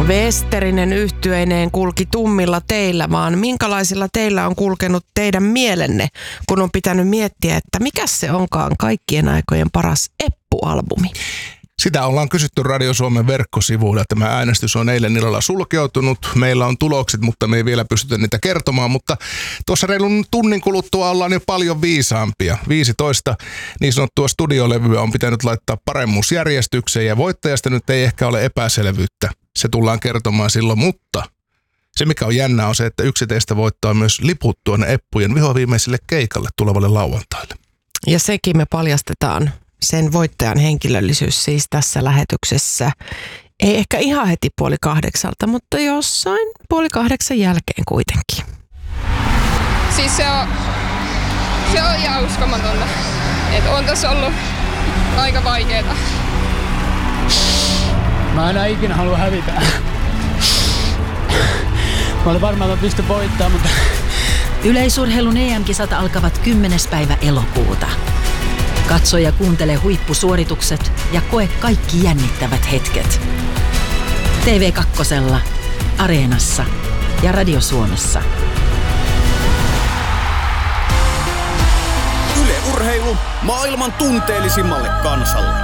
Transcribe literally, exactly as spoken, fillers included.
Westerinen yhtyeineen kulki tummilla teillä, vaan minkälaisilla teillä on kulkenut teidän mielenne, kun on pitänyt miettiä, että mikä se onkaan kaikkien aikojen paras Eppu-albumi? Sitä ollaan kysytty Radio Suomen verkkosivuilla. Tämä äänestys on eilen illalla sulkeutunut. Meillä on tulokset, mutta me ei vielä pystytä niitä kertomaan. Mutta tuossa reilun tunnin kuluttua ollaan jo paljon viisaampia. viisitoista niin sanottua studiolevyä on pitänyt laittaa paremmuusjärjestykseen ja voittajasta nyt ei ehkä ole epäselvyyttä. Se tullaan kertomaan silloin, mutta se mikä on jännä on se, että yksi teistä voittaa myös liput tuonne Eppujen vihoviimeiselle keikalle tulevalle lauantaille. Ja sekin me paljastetaan. Sen voittajan henkilöllisyys siis tässä lähetyksessä. Ei ehkä ihan heti puoli kahdeksalta, mutta jossain puoli kahdeksan jälkeen kuitenkin. Siis se on, se on ihan uskomatonta. Että on tässä ollut aika vaikeeta. Mä en ikinä halua hävitä. Mä olin varmaan, että mä pystyn voittamaan, mutta... Yleisurheilun E M-kisat alkavat kymmenes päivä elokuuta. Katso ja kuuntele huippusuoritukset ja koe kaikki jännittävät hetket. T V kaksi, Areenassa ja Radio Suomessa. Yle Urheilu maailman tunteellisimmalle kansalle.